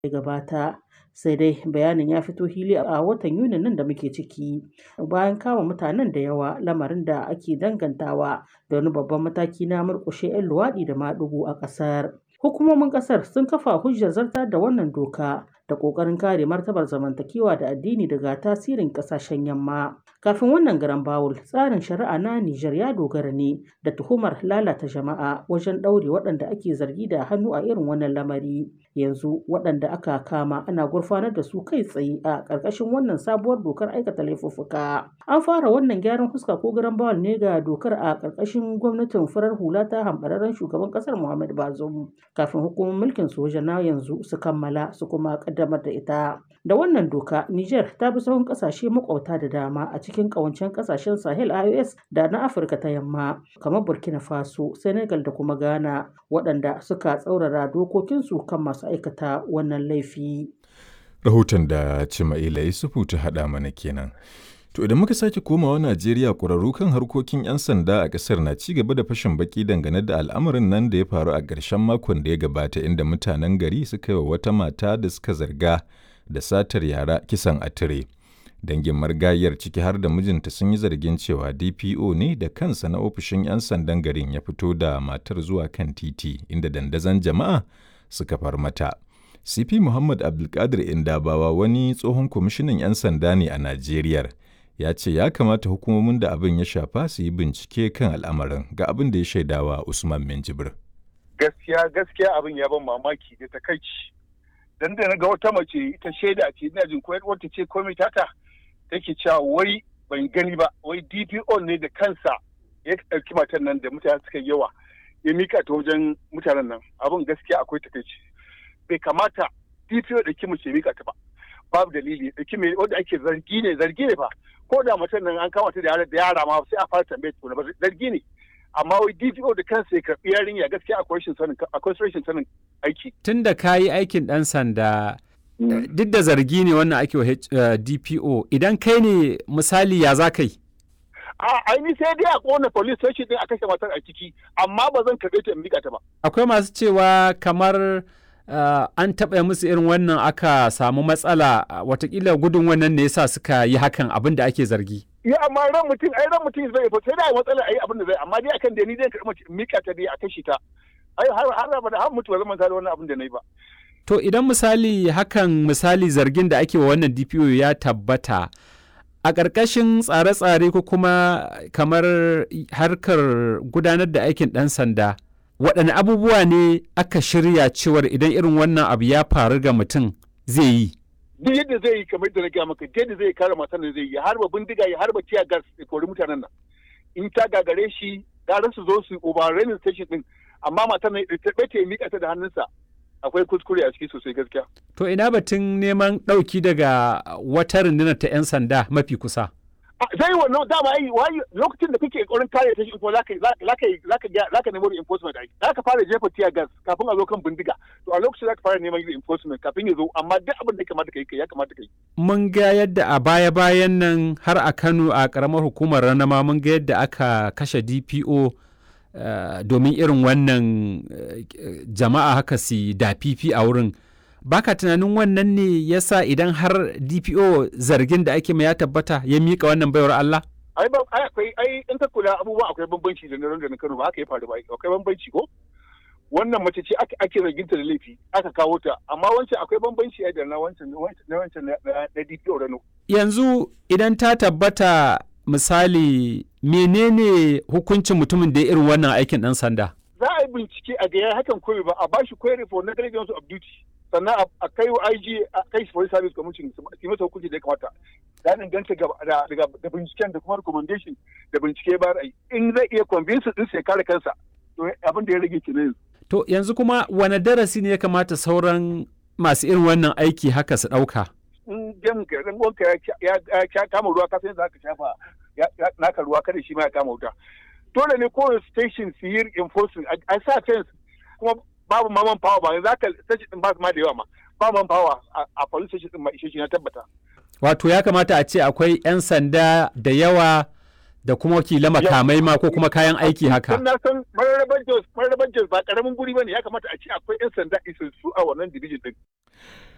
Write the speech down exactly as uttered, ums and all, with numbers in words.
ya gabata. Sai dai bayanin ya fito fili a watan Yunin nan da muke ciki bayan kama mutanen da yawa, lamarin da ake dangantawa da wani babban mataki na murƙushe 'yan luwaɗi da maɗigo a ƙasar. Hukumomin ƙasar sun kafa hujjar zartar da wannan doka da ƙoƙarin kare martabar zamantakewa da addini daga tasirin ƙasashen yamma. Kafin wannan garan bawul, tsarin shari'a na Nijar ya dogara ne da tuhumar lalata jama'a wajen ɗaure waɗanda ake zargi da hannu a irin wannan lamari. Yanzu waɗanda aka kama ana gurfanar da su kai tsaye a ƙarƙashin wannan sabuwar dokar aikata laifuffuka. An fara wannan gyaran fuska ko garan bawul ne ga dokar a ƙarƙashin gwamnatin farar hula ta hamɓararren shugaban ƙasar Muhammad Bazoum kafin hukumar mulkin soja na yanzu su kammala su kuma ƙaddamar da ita. Da wannan doka, Nijar ta bi sahun ƙasashe makwabta da dama a cikin ƙawancen ƙasashen Sahel I O S da na Afirka ta Yamma kamar Burkina Faso, Senegal da kuma Ghana waɗanda suka tsaurara dokokinsu kan masu aikata wannan laifi. Rahoton da Cima'ila Yusufu ta haɗa mana kenan. To idan muka sake komawa Najeriya, ƙwararru kan harkokin 'yan sanda a ƙasar na ci gaba da fashin baki dangane da al'amarin nan da ya faru a ƙarshen makon da ya gabata inda mutanen gari suka yi wa wata mata da suka zarga da satar yara kisan a tire. Dangin marigayiyar ciki har da mijinta sun yi zargin cewa D P O ne da kansa na ofishin 'yan sandan garin ya fito da matar zuwa kan titi inda dandazon jama'a suka far mata. C P Muhammad Abdulkadir Indabawa wani tsohon kwamishinan 'yan sanda ne a Najeriya. Ya ce ya kamata hukumomin da abin ya shafa su yi bincike kan al'amarin ga abin da ya shaidawa Usman Minjibir. Gaskiya gaskiya abin ya ban mamaki da takaici. Dan da na ga wata mace ita shaida ce ina jin ko wata ce komai tata take cewa wai ban gani ba wai D P O ne da kansa ya ɗauki matan nan da mutane suka yawa ya mika ta wajen mutanen nan. Abin gaskiya akwai takaici. Bai kamata D P O da kimu ce mika ta ba. Babu dalili da kime wanda ake zargi ne zargi ne fa ko da mutum nan an kama ta da yara da yara ma sai a fara tambaye ta ba zargi ne amma wai D P O da kansa ya karbi yarinya gaskiya akwai rashin sanin akwai rashin sanin aiki tunda kayi aikin dan sanda duk da zargi ne wannan ake wa D P O idan kai ne misali ya za kai a aini sai dai a kona police station din a kashe matar a ciki amma ba zan karbe ta in mika ta ba. Akwai masu cewa kamar Uh, an taɓa musu irin wannan aka samu matsala uh, watakila gudun wannan ne yasa suka yi hakan abin da ake zargi. Ya amma ran mutum ai ran mutum zai fita sai da matsala ai abin da zai amma dai akan da ni zai karɓi mika ta dai a kashi ta. Ai har har ba da har mutuwa zaman da wannan abin da nayi ba. To idan misali hakan misali zargin da ake wa wannan D P O ya tabbata a ƙarƙashin tsare-tsare ko kuma kamar harkar gudanar da aikin ɗan sanda waɗanne abubuwa ne aka shirya cewar idan irin wannan abu ya faru ga mutum zai yi? Duk yadda zai yi kamar da na gaya maka yadda zai kare matan da zai yi harba bindiga ya harba tiya gas ya kori mutanen nan. In ta gagare shi gara su zo su overrunning station din amma matan nan ta bace ya mika ta da hannunsa akwai kuskure a ciki sosai gaskiya. To ina batun neman ɗauki daga wata rundunar ta 'yan sanda mafi kusa? Zai wannan dama ai wai lokacin da kake kokarin kare ta shi ko zaka zaka zaka zaka nemo reinforcement ai zaka fara jefa tear gas kafin a zo kan bindiga to a lokacin zaka fara neman reinforcement kafin ya zo amma duk abin da ya kamata kai ya kamata kai mun ga yadda a baya bayan nan har a Kano a karamar hukumar Ranama mun ga yadda aka kashe D P O uh, domin irin wannan uh, jama'a haka si da fifi a wurin. Baka tunanin wannan ne yasa idan har D P O zargin da ake mai ya tabbata ya mika wannan baiwar Allah? Ai ba ai akwai ai in ka kula abubuwan akwai bambanci da na da Kano ba haka ya faru ba akwai bambanci ko wannan mace ce ake ake zargin ta da laifi aka kawo ta amma wancan akwai bambanci da na wancan na wancan na D P O Rano. Yanzu idan ta tabbata misali menene hukuncin mutumin da ya irin wannan aikin dan sanda? Za a yi bincike a ga hakan koyi ba a bashi query for negligence of duty. Sannan a kai wa I G a kai shi police service commission su masa hukunci da ya kamata ya danganta da binciken da kuma recommendation da bincike ba ra'ayi in zai iya convince din sai kare kansa to abin da ya rage ki ne. To yanzu kuma wani darasi ne ya kamata sauran masu irin wannan aiki haka su ɗauka? In jan garin wanka ya kama ruwa ka san za ka shafa naka ruwa kada shi ma ya kama wuta. Dole ne kowane station su yi enforcing a sa fence kuma babu maman power ba za ka station din ba su ma da yawa ma ba man power a police station din ma ishe shi na tabbata. Wato ya kamata a ce akwai 'yan sanda da yawa da kuma wakila makamai ma ko kuma kayan aiki haka. Na san mararaban Jos mararaban Jos ba karamin guri bane ya kamata a ce akwai 'yan sanda isassu a wannan division din.